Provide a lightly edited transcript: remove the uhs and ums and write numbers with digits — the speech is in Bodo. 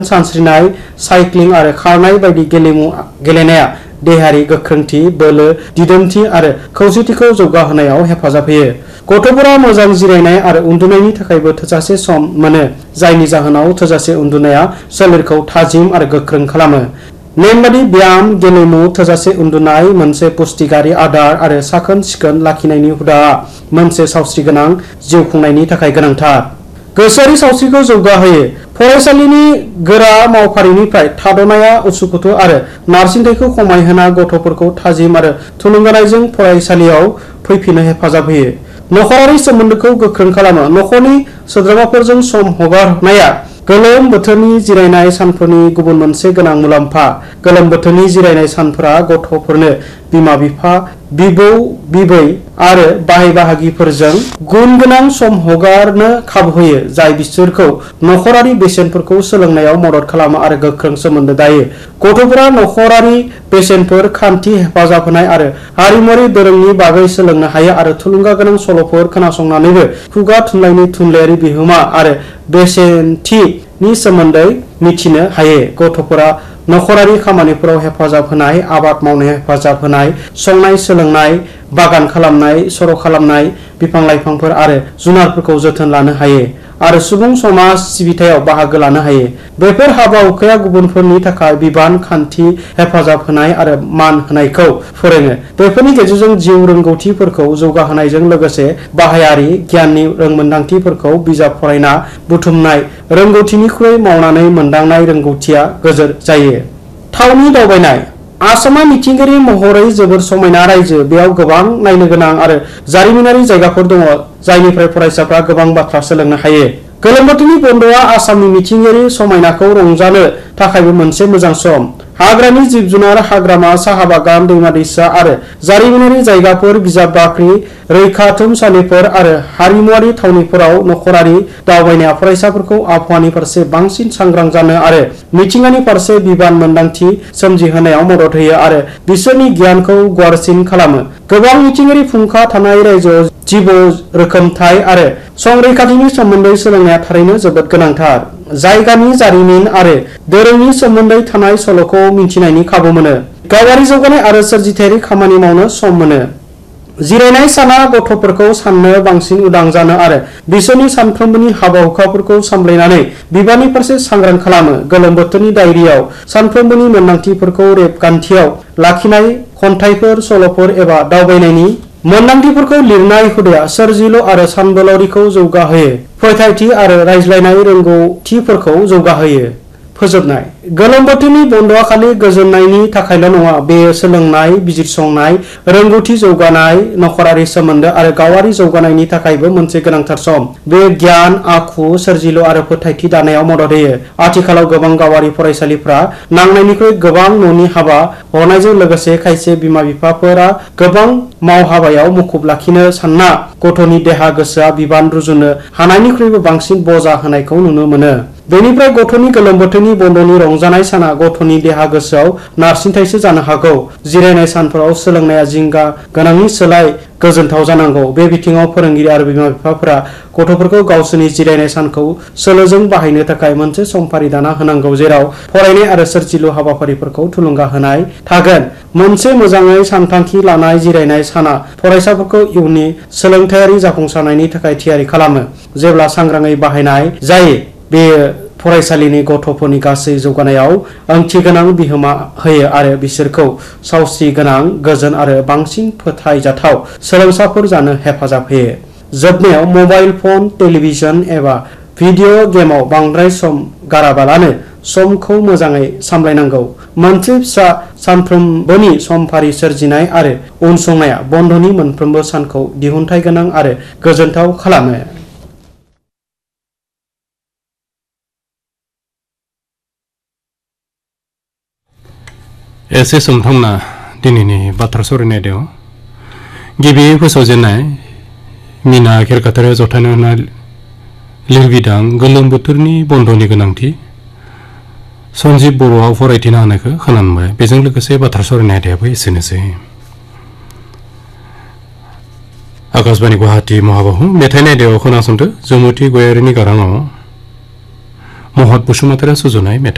सानस्रिनाय साइक्लिं आरो खारनाय बायदि गेलेनाया देहायारि गोख्रोंथि बोलो दिदोमथि आरो खौसेथिखौ जौगाहोनायाव हेफाजाब होयो। गथ'फोरा मोजां जिरायनाय आरो उन्दुनायनि थाखायबो थोजासे सम मोनो जायनि जाहोनाव थोजासे उन्दुनाया सोलेरखौ थाजिम आरो गोख्रों खालामो। नेमबादि ब्याम गेलेमु थोजासे उन्दुनाय मोनसे पुष्टिगारि आदार आरो साखोन सिखोन लाखिनायनि हुदाआ मोनसे सावस्रिगोनां जिउ खुंनायनि थाखाय गोनांथार। गोसोआरि सावस्रिखौ जौगाहोयो। फरायसालिनि गोरा मावफारिनिफ्राय थाद'नाया उसुखुथु आरो नारसिनथायखौ खमायहोना गथ'फोरखौ थाजिम आरो थुलुंगानायजों फरायसालियाव फैफिननो हेफाजाब होयो। नखरारि सोमोन्दोखौ गोख्रों खालामो। नखरनि सोद्रोमाफोरजों सम हगारनाया गोलोम बोथोरनि जिरायनाय सानफोरनि गुबुन मोनसे गोनां मुलाम्फा। गोलोम बोथोरनि जिरायनाय सानफोरा गथ'फोरनो बिमा बिफा बिबौ बिबै आरो बाहाय बाहागिफोरजों गुन गोनां सम हगारनो खाबु होयो जाय बिसोरखौ नखरारि बेसेनफोरखौ सोलोंनायाव मदद खालामो आरो गोख्रों सोमोन्दो दायो। गथ'फोरा नखरारि बेसेनफोर खान्थि हेफाजाब होनाय आरो हारिमुआरि दोरोंनि बागै सोलोंनो हायो आरो थुलुंगा गोनां सल'फोर खोनासंनानैबो खुगा थुनलाइनि थुनलाइयारि बिहोमा आरो बेसेनथिनि सोमोन्दै मिथिनो हायो। गथ'फोरा नखरारि खामानिफोराव हेफाजाब होनाय आबाद मावनायाव हेफाजाब होनाय संनाय सोलोंनाय बागान खालामनाय सर' खालामनाय बिफां लाइफांफोर आरो जुनारफोरखौ जोथोन लानो हायो आरो सुबुं समाज सिबिथायाव बाहागो लानो हायो। बेफोर हाबा हुखाया गुबुनफोरनि थाखाय बिबान खान्थि हेफाजाब होनाय आरो मान होनायखौ फोरोङो। बेफोरनि गेजेरजों जिउ रोंगौथिफोरखौ जौगाहोनायजों लोगोसे बाहायारि गियाननि रोंमोनदांथिफोरखौ बिजाब फरायना बुथुमनाय रोंगौथिनिख्रुइ मावनानै मोनदांनाय रोंगौथिया गोजोर जायो। थावनि दावबायनाय। आसामा मिथिंगायारि महरै जोबोर समायना रायजो। बेयाव गोबां नायनो गोनां आरो जारिमिनारि जायगाफोर दङ जायनिफ्राय फरायसाफ्रा गोबां बाथ्रा सोलोंनो हायो। गोलोम बोथोरनि बन्द'आ आसामनि मिथिंगायारि समायनाखौ रंजानो थाखायबो मोनसे मोजां सम। हाग्रानि जिब जुनार हाग्रामा साहा बागान दैमा दैसा आरो जारिमिनारि जायगाफोर बिजाब बाख्रि रैखाथुमसालिफोर आरो हारिमुआरि थावनिफोराव नखरारि दावबायनाया फरायसाफोरखौ आबहावानि फारसे बांसिन सांग्रां जानो आरो मिथिंगानि फारसे बिबान मोनदांथि सोमजिहोनायाव मदद होयो आरो बिसोरनि गियानखौ गुवारसिन खालामो। गोबां मिथिंगायारि फुंखा थानाय रायजोआव जिब रोखोमथाय आरो संरैखाथिनि सोमोन्दै सोलोंनाया थारैनो जोबोद गोनांथार। जायगानि जारिमिन आरो दोरोंनि सोमोन्दै थानाय सल'खौ मिन्थिनायनि खाबु मोनो। गावारि जौगानाय आरो सोरजिथायारि खामानि मावनो सम मोनो। जिरायनाय साना गथ'फोरखौ साननो बांसिन उदां जानो आरो बिसोरनि सानफ्रोमबोनि हाबा हुखाफोरखौ सामलायनानै बिबाननि फारसे सांग्रां खालामो। गोलोम बोथोरनि डायरियाव सानफ्रोमबोनि मोनदांथिफोरखौ रेबगान्थियाव लाखिनाय खन्थाइफोर सल'फोर एबा दावबायनायनि मोनदांथिफोरखौ लिरनाय हुदाया सोरजिलु आरो सानबोलावरिखौ जौगाहोयो फोथायथि आरो रायज्लायनाय रोंगौथिफोरखौ जौगाहोयो। फोजोबनाय। गोलोम बोथोरनि बन्द'आ खालि गोजोननायनि थाखायल' नङा। बेयो सोलोंनाय बिजिरसंनाय रोंगौथि जौगानाय नखरारि सोमोन्दो आरो गावारि जौगानायनि थाखायबो मोनसे गोनांथार सम। बे गियान आखु सोरजिलु आरो फोथायथि दानायाव मदद होयो। आथिखालाव गोबां गावारि फरायसालिफ्रा नांनायनिख्रुइ गोबां न'नि हाबा हरनायजों लोगोसे खायसे बिमा बिफाफोरा गोबां मावहाबायाव मुखुब लाखिनो सानना गथ'नि देहा गोसोआ बिबान रुजुनो हानायनिख्रुइबो बांसिन बजा होनायखौ नुनो मोनो। बेनिफ्राय गथ'नि गोलोम बोथोरनि बन्द'नि रंजानाय साना गथ'नि देहा गोसोआव नारसिनथायसो जानो हागौ। जिरायनाय सानफोराव सोलोंनाया जिंगा गोनांनि सोलाय गोजोनथाव जानांगौ। बे बिथिङाव फोरोंगिरि आरो बिमा बिफाफोरा गथ'फोरखौ गावसोरनि जिरायनाय सानखौ सोलोजों बाहायनो थाखाय मोनसे समफारि दाना होनांगौ जेराव फरायनाय आरो सोरजिलु हाबाफारिफोरखौ थुलुंगा होनाय थागोन। मोनसे मोजाङै सानथांखि लानाय जिरायनाय साना फरायसाफोरखौ इयुननि सोलोंथायारि जाफुंसारनायनि थाखाय थियारि खालामो। जेब्ला सांग्राङै बाहायनाय जायो बेयो फरायसालिनि गथ'फोरनि गासै जौगानायाव ओंथिगोनां बिहोमा होयो आरो बिसोरखौ सावस्रिगोनां गोजोन आरो बांसिन फोथायजाथाव सोलोंसाफोर जानो हेफाजाब होयो। जोबनायाव मबाइल फन टेलिभिजन एबा भिडिअ गेमाव बांद्राय सम गाराबालानो समखौ मोजाङै सामलायनांगौ। मोनसे फिसा सानफ्रोमबोनि समफारि सोरजिनाय आरो उनसंनाया बन्द'नि मोनफ्रोमबो सानखौ दिहुनथाय गोनां आरो गोजोनथाव खालामो। एसे समथांना दिनैनि बाथ्रा सावरायनाय आयदायाव गिबि फोसावजेननाय मीना खेरखाथारिया जथायना होनाय लिरबिदां गोलोम बोथोरनि बन्द'नि गोनांथि सन्जीब बर'आ फरायथिना होनायखौ खोनाबाय। बेजों लोगोसे बाथ्रा सावरायनाय आयदायाबो एसेनोसै। आकाशबाणी गुवाहाटी महाबाहु मेथाइनि आयदायाव खोनासंदो जमुथि गयारिनि गाराङाव महत बसुमतारिया सुजुनाय मेथाइ।